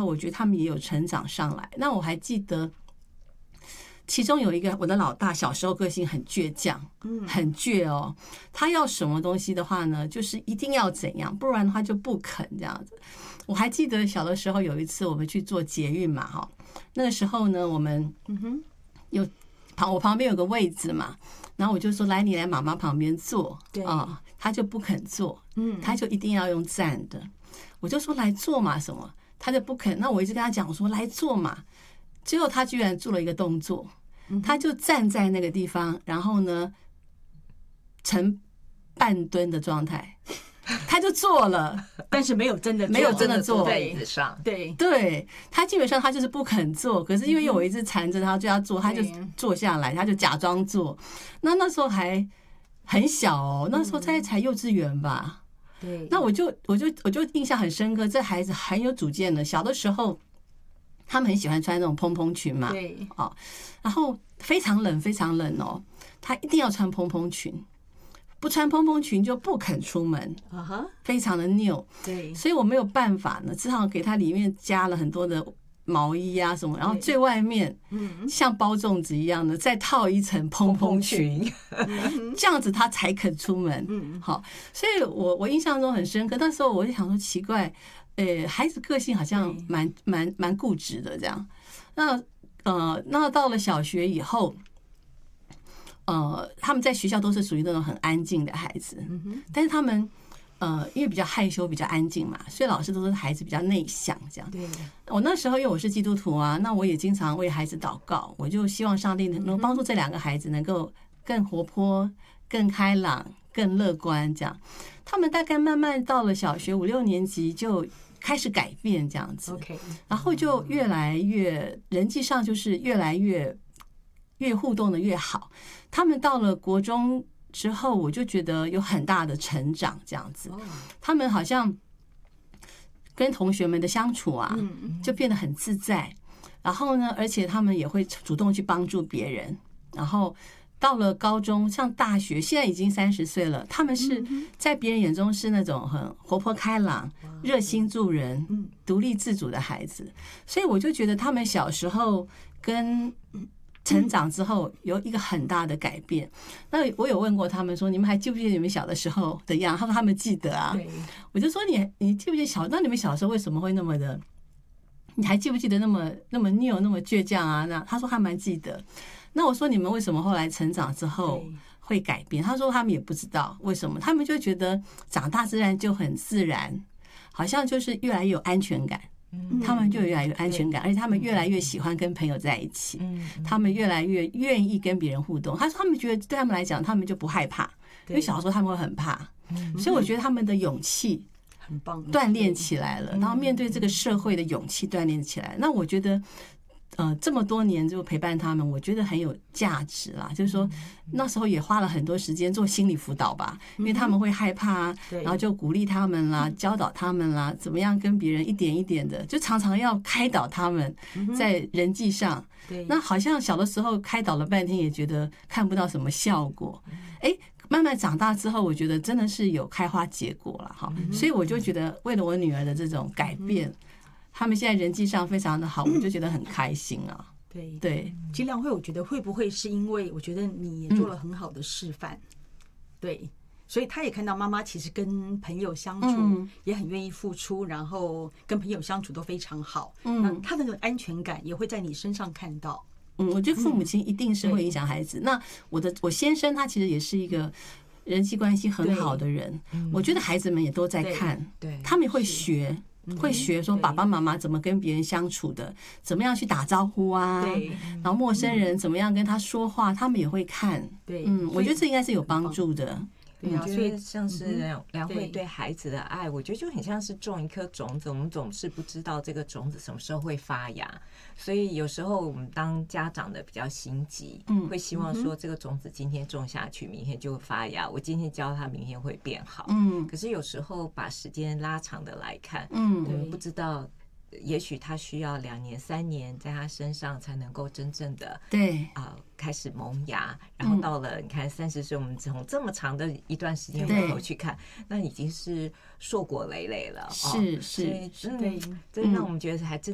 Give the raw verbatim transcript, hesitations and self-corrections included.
后，我觉得他们也有成长上来。那我还记得。其中有一个我的老大，小时候个性很倔强，很倔哦。他要什么东西的话呢，就是一定要怎样，不然的话就不肯这样子。我还记得小的时候有一次我们去做捷运嘛，哈，那个时候呢，我们有旁我旁边有个位置嘛，然后我就说来，你来妈妈旁边坐，对啊，他就不肯坐，嗯，他就一定要用站的。我就说来坐嘛，什么，他就不肯。那我一直跟他讲，我说来坐嘛。结果他居然做了一个动作，他就站在那个地方，然后呢，呈半蹲的状态，他就坐了， 但是没有真的没有真的坐在椅子上。 对对，他基本上他就是不肯坐，可是因为我一直缠着他就要坐，他就坐下来，他就假装坐。那那时候还很小哦，那时候才才幼稚园吧。 对， 那我就我就我就印象很深刻，这孩子很有主见的，小的时候。他们很喜欢穿那种蓬蓬裙嘛， 对， 哦，然后非常冷，非常冷哦，他一定要穿蓬蓬裙，不穿蓬蓬裙就不肯出门，啊哈，非常的拗， 对， 所以我没有办法呢，只好给他里面加了很多的毛衣啊什么，然后最外面，嗯，像包粽子一样的再套一层蓬蓬裙，这样子他才肯出门，嗯，好，所以我我印象中很深刻，那时候我就想说奇怪。呃，孩子个性好像蛮蛮蛮固执的这样。那呃，那到了小学以后，呃，他们在学校都是属于那种很安静的孩子，但是他们呃，因为比较害羞、比较安静嘛，所以老师都说孩子比较内向这样。 对， 我那时候因为我是基督徒啊，那我也经常为孩子祷告，我就希望上帝能帮助这两个孩子能够更活泼、更开朗、更乐观这样。他们大概慢慢到了小学五六年级就。开始改变这样子， okay, 然后就越来越人际上就是越来越越互动的越好。他们到了国中之后，我就觉得有很大的成长这样子。他们好像跟同学们的相处啊，就变得很自在。然后呢，而且他们也会主动去帮助别人。然后到了高中，像大学，现在已经三十岁了，他们是在别人眼中是那种很活泼开朗、热心助人、独立自主的孩子。所以我就觉得他们小时候跟成长之后有一个很大的改变。那我有问过他们说，你们还记不记得你们小的时候的样？他说他们记得啊。我就说你你记不记得小？那你们小时候为什么会那么的？你还记不记得那么那么拗、那么倔强啊？那他说他蛮记得。那我说你们为什么后来成长之后会改变？他说他们也不知道为什么，他们就觉得长大自然就很自然，好像就是越来越有安全感。他们就越来越安全感，而且他们越来越喜欢跟朋友在一起，他们越来越愿意跟别人互动。他说他们觉得对他们来讲，他们就不害怕，因为小时候他们会很怕，所以我觉得他们的勇气很棒， 锻炼起来了，然后面对这个社会的勇气锻炼起来。那我觉得。呃，这么多年就陪伴他们，我觉得很有价值啦。就是说，那时候也花了很多时间做心理辅导吧，因为他们会害怕，然后就鼓励他们啦，教导他们啦，怎么样跟别人一点一点的，就常常要开导他们在人际上。那好像小的时候开导了半天，也觉得看不到什么效果。哎，慢慢长大之后，我觉得真的是有开花结果了哈。所以我就觉得，为了我女儿的这种改变。他们现在人际上非常的好，我就觉得很开心啊。 对对， 其实亮慧，我觉得会不会是因为我觉得你也做了很好的示范，嗯、对，所以他也看到妈妈其实跟朋友相处也很愿意付出，嗯、然后跟朋友相处都非常好，嗯，那他的那个安全感也会在你身上看到。 嗯，我觉得父母亲一定是会影响孩子。嗯、那我的我先生他其实也是一个人际关系很好的人，我觉得孩子们也都在看，对，他们会学。会学说爸爸妈妈怎么跟别人相处的，怎么样去打招呼啊，然后陌生人怎么样跟他说话，他们也会看。对，嗯，我觉得这应该是有帮助的。 对啊，所以像是梁梁慧对孩子的爱，我觉得就很像是种一颗种子，我们总是不知道这个种子什么时候会发芽，所以有时候我们当家长的比较心急，会希望说这个种子今天种下去，明天就会发芽，我今天教他，明天会变好。嗯，可是有时候把时间拉长的来看，嗯，我们不知道。也许他需要两年、三年，在他身上才能够真正的对啊、呃、开始萌芽，然后到了你看三十岁，我们从这么长的一段时间回头去看，那已经是硕果累累了。 是是， 所以真的，真的让我们觉得还真。